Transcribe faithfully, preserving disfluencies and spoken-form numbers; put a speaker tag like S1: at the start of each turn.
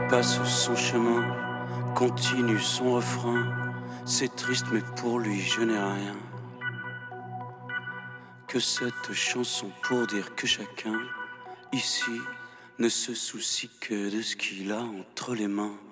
S1: passe son chemin, continue son refrain. C'est triste mais pour lui je n'ai rien. Que cette chanson pour dire que chacun ici ne se soucie que de ce qu'il a entre les mains.